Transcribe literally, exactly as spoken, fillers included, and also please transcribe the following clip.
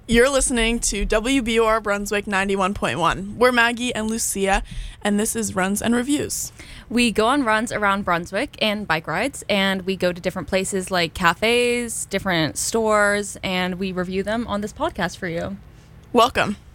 You're listening to W B O R Brunswick ninety-one point one. We're Maggie and Lucia, and this is Runs and Reviews. We go on runs around Brunswick and bike rides, and we go to different places like cafes, different stores, and we review them on this podcast for you. Welcome.